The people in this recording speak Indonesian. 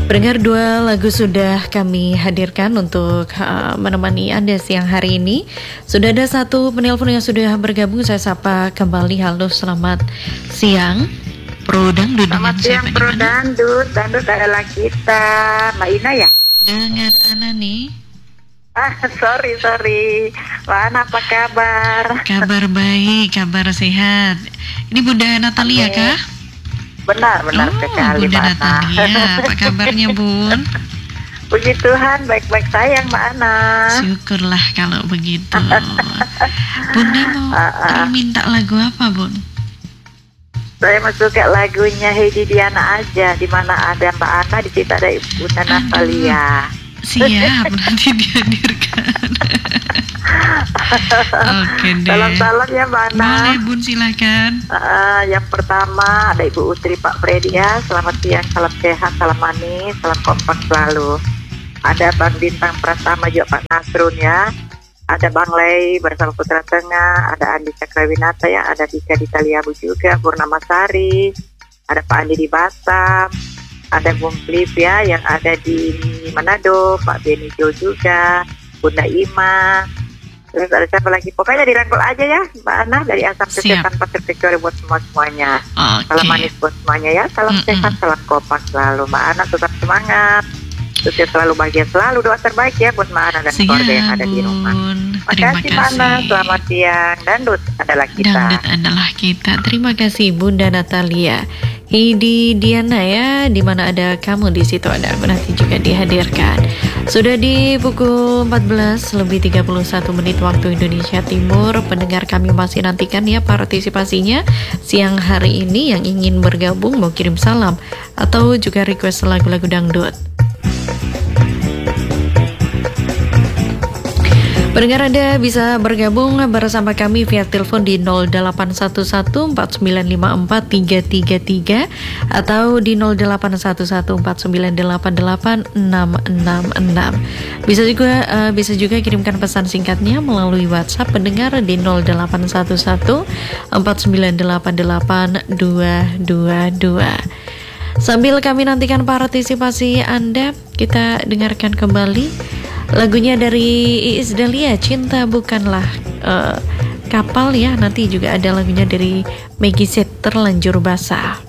Pendengar, dua lagu sudah kami hadirkan untuk menemani Anda siang hari ini. Sudah ada satu penelpon yang sudah bergabung, saya sapa kembali. Halo, selamat siang. Pro Dangdut. Selamat siang Pro Dangdut. Dangdut adalah kita, Mbak Ina ya? Dengan Ana nih. Sorry. Mbak Ana, apa kabar? Kabar baik, kabar sehat. Ini Bunda Natalia kah? Benar sekali, Bunda Mbak Ana. Natalia, apa kabarnya Bun? Puji Tuhan, baik-baik sayang Mbak Ana. Syukurlah kalau begitu. Bunda mau minta lagu apa, Bun? Saya mau suka lagunya Heidi Diana aja. Di mana ada Mbak Ana, di situ ada Bunda Natalia. Siap, nanti dihadirkan. Oke deh. Salam-salam ya Mbak Ana. Boleh Bun, silakan. Yang pertama ada Ibu Utri, Pak Freddy ya. Selamat siang, salam sehat, salam manis, salam kompak selalu. Ada Bang Bintang Pratama juga, Pak Nasrun ya. Ada Bang Lei bersama Putra Tengah. Ada Andi Cakrawinata ya. Ada Dika di Taliabu juga, Purnama Sari. Ada Pak Andi di Batam. Ada Bung Flip ya yang ada di Manado. Pak Benijo juga. Bunda Ima. Terus ada siapa lagi? Pokoknya dirangkul aja ya Mbak Ana, dari Asam Kesehatan Pasir Victoria buat semuanya. Salam manis buat semuanya ya. Salam sehat, salam kompak selalu. Mbak Ana tetap semangat, sukses selalu, bahagia selalu. Doa terbaik ya buat Mbak Ana dan keluarga yang ada di rumah. Terima kasih Mbak Ana. Selamat siang. Dangdut adalah kita. Dangdut adalah kita. Terima kasih Bunda Natalia. Heidi Diana ya, di mana ada kamu di situ ada aku, nanti juga dihadirkan. Sudah di pukul 14 lebih 31 menit waktu Indonesia Timur. Pendengar, kami masih nantikan ya partisipasinya siang hari ini. Yang ingin bergabung mau kirim salam atau juga request lagu-lagu dangdut. Pendengar, Anda bisa bergabung bersama kami via telepon di 0811495433 atau di 081149888666. Bisa juga kirimkan pesan singkatnya melalui WhatsApp pendengar di 081149882222. Sambil kami nantikan partisipasi Anda, kita dengarkan kembali lagunya dari Iis Dahlia, Cinta Bukanlah Kapal ya. Nanti juga ada lagunya dari Meggy Z, Terlanjur Basah.